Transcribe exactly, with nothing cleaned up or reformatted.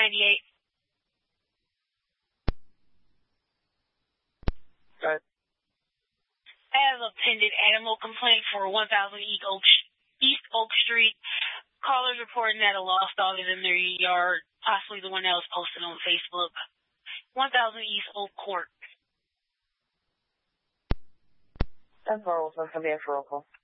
ninety-eight. Go ahead. I have a pending animal complaint for one thousand East Oak, East Oak Street. Callers reporting that a lost dog is in their yard, possibly the one that was posted on Facebook. one thousand East Oak Court. ten four, Wilson, come in for roll call.